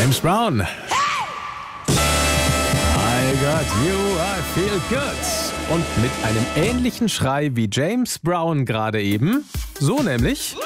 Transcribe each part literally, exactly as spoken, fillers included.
James Brown. I got you, I feel good. Und mit einem ähnlichen Schrei wie James Brown gerade eben, so nämlich,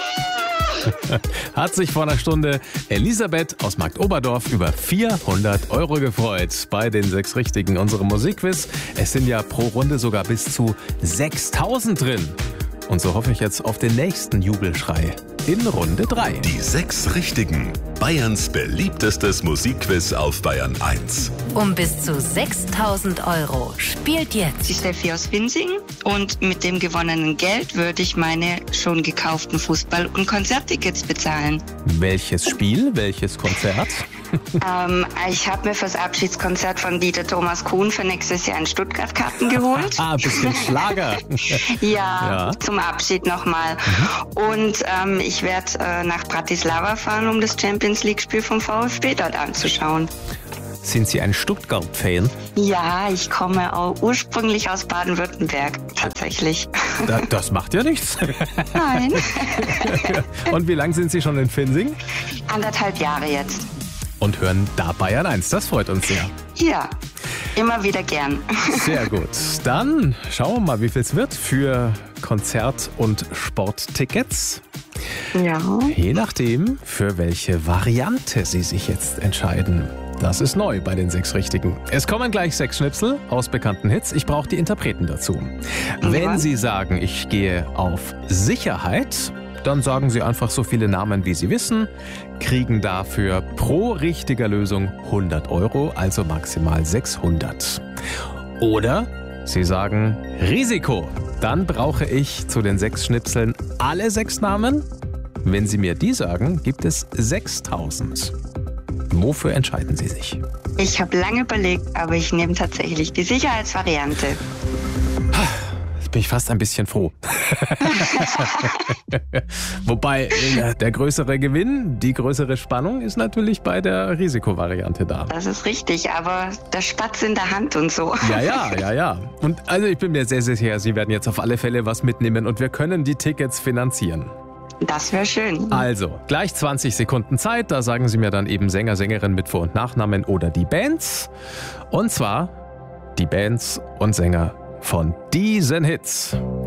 hat sich vor einer Stunde Elisabeth aus Marktoberdorf über vierhundert Euro gefreut bei den sechs Richtigen unserem Musikquiz. Es sind ja pro Runde sogar bis zu sechstausend drin. Und so hoffe ich jetzt auf den nächsten Jubelschrei in Runde drei. Die sechs Richtigen. Bayerns beliebtestes Musikquiz auf Bayern eins. Um bis zu sechstausend Euro spielt jetzt Die Steffi aus Winsing und mit dem gewonnenen Geld würde ich meine schon gekauften Fußball- und Konzerttickets bezahlen. Welches Spiel, welches Konzert? ähm, ich habe mir fürs Abschiedskonzert von Dieter Thomas Kuhn für nächstes Jahr in Stuttgart Karten geholt. Ah, ein bisschen Schlager. ja, Ja. zum Abschied nochmal. Mhm. Und ähm, ich werde äh, nach Bratislava fahren, um das Champions League-Spiel vom VfB dort anzuschauen. Sind Sie ein Stuttgart-Fan? Ja, ich komme auch ursprünglich aus Baden-Württemberg, tatsächlich. Da, das macht ja nichts. Nein. Und wie lange sind Sie schon in Finsing? Anderthalb Jahre jetzt. Und hören da Bayern eins. Das freut uns sehr. Ja, immer wieder gern. Sehr gut. Dann schauen wir mal, wie viel es wird für Konzert- und Sporttickets. Ja. Je nachdem, für welche Variante Sie sich jetzt entscheiden. Das ist neu bei den sechs Richtigen. Es kommen gleich sechs Schnipsel aus bekannten Hits. Ich brauche die Interpreten dazu. Wenn Sie sagen, ich gehe auf Sicherheit, dann sagen Sie einfach so viele Namen, wie Sie wissen, kriegen dafür pro richtiger Lösung hundert Euro, also maximal sechshundert. Oder Sie sagen Risiko. Dann brauche ich zu den sechs Schnipseln alle sechs Namen. Wenn Sie mir die sagen, gibt es sechstausend. Wofür entscheiden Sie sich? Ich habe lange überlegt, aber ich nehme tatsächlich die Sicherheitsvariante. Jetzt bin ich fast ein bisschen froh. Wobei der größere Gewinn, die größere Spannung ist natürlich bei der Risikovariante da. Das ist richtig, aber der Spatz in der Hand und so. Ja, ja, ja, ja. Und also ich bin mir sehr, sehr sicher, Sie werden jetzt auf alle Fälle was mitnehmen und wir können die Tickets finanzieren. Das wäre schön. Also, gleich zwanzig Sekunden Zeit. Da sagen Sie mir dann eben Sänger, Sängerin mit Vor- und Nachnamen oder die Bands. Und zwar die Bands und Sänger von diesen Hits.